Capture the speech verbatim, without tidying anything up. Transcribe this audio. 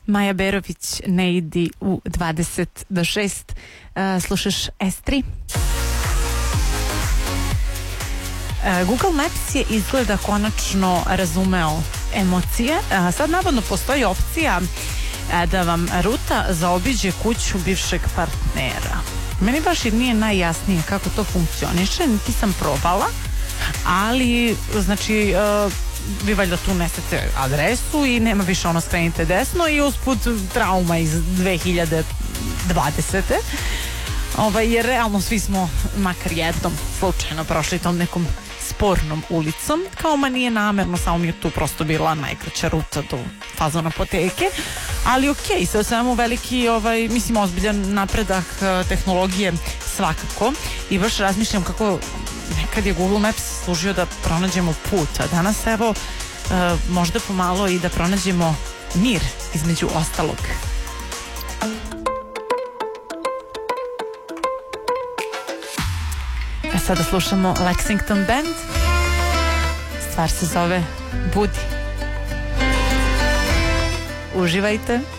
Maja Berović, ne idi u dvadeset do šest. Uh, slušaš S tri. Uh, Google Maps je izgleda konačno razumeo emocije. Uh, sad navodno postoji opcija uh, da vam ruta zaobiđe kuću bivšeg partnera. Meni baš i nije najjasnije kako to funkcioniše, niti sam probala, ali znači uh, vi valjda tu nesete adresu i nema više ono skrenite desno i usput trauma iz dve hiljade dvadesete. Ovaj, jer realno svi smo makar jednom slučajno prošli tom nekom spornom ulicom, kao ma nije namerno, samo mi je tu prosto bila najkraća ruta do fazon apoteke, ali okej, okay, sve o svemu veliki, ovaj, mislim, ozbiljan napredak tehnologije svakako, i baš razmišljam kako nekad je Google Maps služio da pronađemo put, a danas evo možda pomalo i da pronađemo mir između ostalog. A sada slušamo Lexington Band. Stvar se zove Budi. Uživajte.